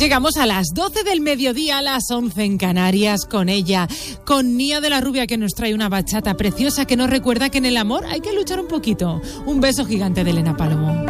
Llegamos a las 12 del mediodía, a las 11 en Canarias, con ella, con Nia de la Rubia, que nos trae una bachata preciosa que nos recuerda que en el amor hay que luchar un poquito. Un beso gigante de Elena Palomo.